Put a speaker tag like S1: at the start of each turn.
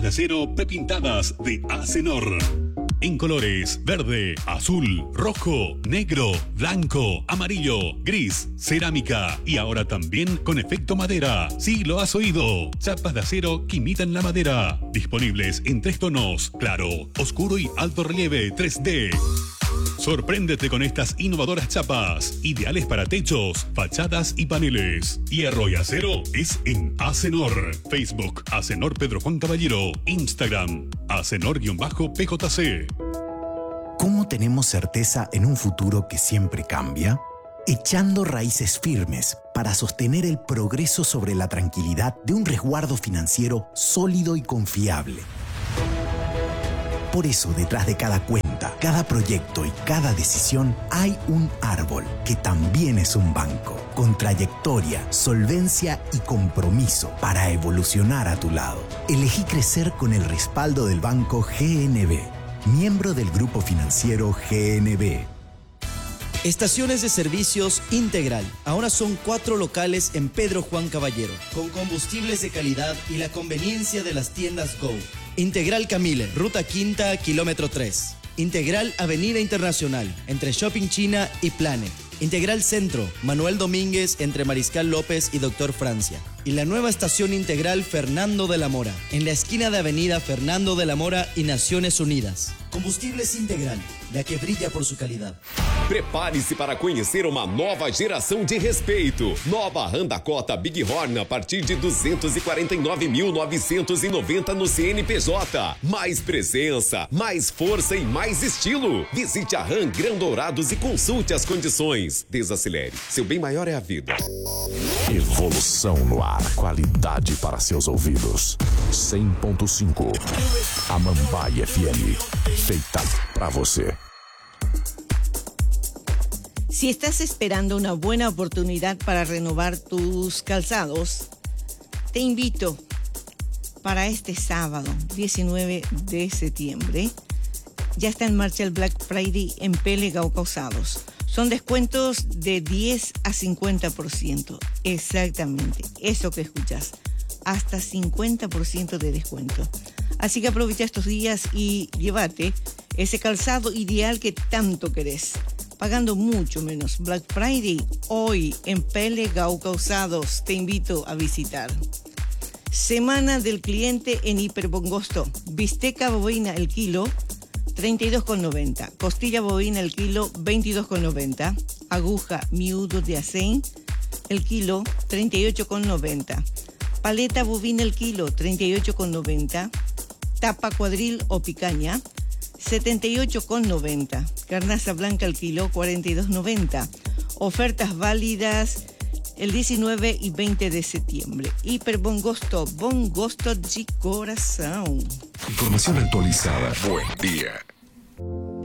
S1: chapas de acero prepintadas de Acenor. En colores verde, azul, rojo, negro, blanco, amarillo, gris, cerámica y ahora también con efecto madera. Sí, lo has oído. Chapas de acero que imitan la madera. Disponibles en 3 tonos: claro, oscuro y alto relieve 3D. Sorpréndete con estas innovadoras chapas, ideales para techos, fachadas y paneles. Hierro y acero es en Acenor. Facebook, Acenor Pedro Juan Caballero. Instagram, Acenor-PJC.
S2: ¿Cómo tenemos certeza en un futuro que siempre cambia? Echando raíces firmes para sostener el progreso sobre la tranquilidad de un resguardo financiero sólido y confiable. Por eso, detrás de cada cuenta, cada proyecto y cada decisión, hay un árbol que también es un banco, con trayectoria, solvencia y compromiso para evolucionar a tu lado. Elegí crecer con el respaldo del Banco GNB, miembro del Grupo Financiero GNB.
S3: Estaciones de servicios Integral. Ahora son 4 locales en Pedro Juan Caballero, con combustibles de calidad y la conveniencia de las tiendas Go. Integral Camille, Ruta Quinta, kilómetro 3. Integral Avenida Internacional, entre Shopping China y Planet. Integral Centro, Manuel Domínguez, entre Mariscal López y Doctor Francia. Y la nueva estación Integral Fernando de la Mora, en la esquina de Avenida Fernando de la Mora y Naciones Unidas. Combustibles Integral, la que brilla por su calidad.
S4: Prepare-se para conhecer uma nova geração de respeito. Nova Honda Cota Big Horn a partir de 249.990 no CNPJ. Mais presença, mais força e mais estilo. Visite a RAM Grão Dourados e consulte as condições. Desacelere. Seu bem maior é a vida.
S5: Evolução no ar. Qualidade para seus ouvidos. 100.5. Amambai FM. Feita para você.
S6: Si estás esperando una buena oportunidad para renovar tus calzados, te invito para este sábado, 19 de septiembre. Ya está en marcha el Black Friday en Pele Gau Calzados. Son descuentos de 10 a 50%. Exactamente, eso que escuchas. Hasta 50% de descuento. Así que aprovecha estos días y llévate ese calzado ideal que tanto querés, pagando mucho menos. Black Friday hoy en Pele Gau Calzados. Te invito a visitar. Semana del cliente en Hiperbongosto. Bisteca bovina el kilo, 32,90. Costilla bovina el kilo, 22,90. Aguja miudo de aceite el kilo, 38,90. Paleta bovina el kilo, 38,90. Tapa cuadril o picaña, 78,90. Carnaza blanca al kilo, 42,90. Ofertas válidas el 19 y 20 de septiembre. Hiperbongosto, bom gosto de coração.
S5: Información actualizada. Buen día.